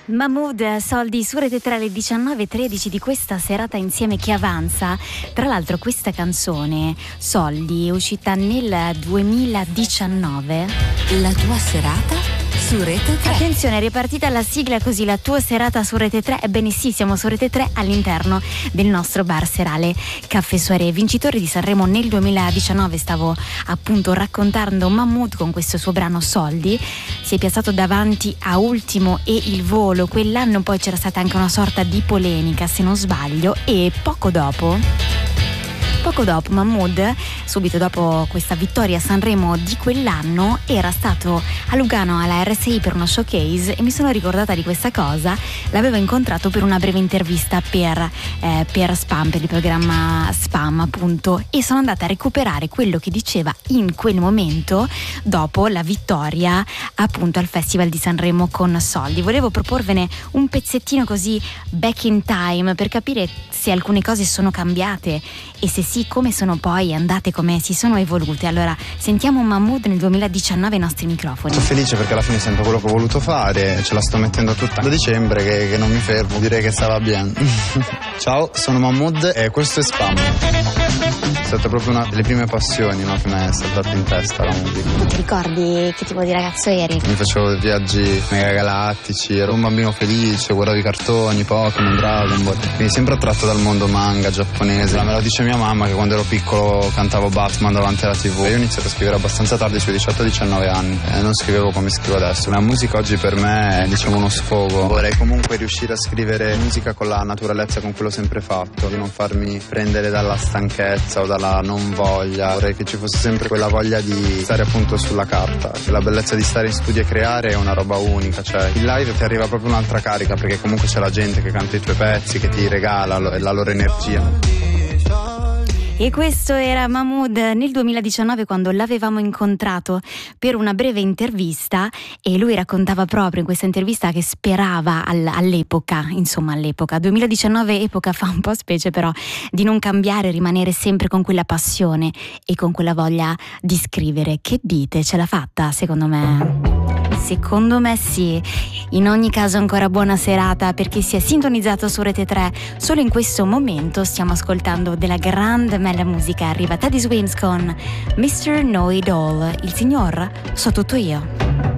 Mahmood, Soldi su Rete 3 alle 19:13 di questa serata insieme che avanza. Tra l'altro questa canzone, Soldi, è uscita nel 2019. La tua serata su Rete 3. Attenzione, è ripartita la sigla così, la tua serata su Rete 3. Ebbene sì, siamo su Rete 3 all'interno del nostro bar serale Caffè Soirée. Vincitore di Sanremo nel 2019, stavo appunto raccontando Mahmood con questo suo brano Soldi. Si è piazzato davanti a Ultimo e Il Volo. Quell'anno poi c'era stata anche una sorta di polemica, se non sbaglio, e poco dopo Mahmood, subito dopo questa vittoria a Sanremo di quell'anno, era stato a Lugano alla RSI per uno showcase e mi sono ricordata di questa cosa. L'avevo incontrato per una breve intervista per Spam, per il programma Spam appunto, e sono andata a recuperare quello che diceva in quel momento dopo la vittoria appunto al Festival di Sanremo con Soldi. Volevo proporvene un pezzettino così back in time per capire se alcune cose sono cambiate e se sì, come sono poi andate, come si sono evolute. Allora sentiamo Mahmood nel 2019 ai nostri microfoni. Sono felice perché alla fine è sempre quello che ho voluto fare, ce la sto mettendo tutta da dicembre che non mi fermo, direi che stava bene. Ciao, sono Mahmood e questo è Spam. È stata proprio una delle prime passioni, no, che mi è saltata in testa la musica. Tu ti ricordi che tipo di ragazzo eri? Mi facevo viaggi mega galattici, ero un bambino felice, guardavo i cartoni, Pokémon, Dragon Ball, quindi sempre attratto dal mondo manga giapponese. Me lo dice mia mamma che quando ero piccolo cantavo Batman davanti alla TV. Io ho iniziato a scrivere abbastanza tardi, sui 18-19 anni, e non scrivevo come scrivo adesso. La musica oggi per me è, diciamo, uno sfogo. Vorrei comunque riuscire a scrivere musica con la naturalezza con cui l'ho sempre fatto, di non farmi prendere dalla stanchezza o dalla non voglia. Vorrei che ci fosse sempre quella voglia di stare appunto sulla carta, che la bellezza di stare in studio e creare è una roba unica, cioè il live ti arriva proprio un'altra carica, perché comunque c'è la gente che canta i tuoi pezzi, che ti regala la loro energia. E questo era Mahmood nel 2019, quando l'avevamo incontrato per una breve intervista, e lui raccontava proprio in questa intervista che sperava all'epoca 2019, epoca fa un po' specie, però, di non cambiare, rimanere sempre con quella passione e con quella voglia di scrivere. Che dite? Ce l'ha fatta? Secondo me sì. In ogni caso ancora buona serata per chi si è sintonizzato su Rete 3. Solo in questo momento stiamo ascoltando della grande bella musica. Arriva Teddy Swims con Mr. Know It All. Il signor so tutto io.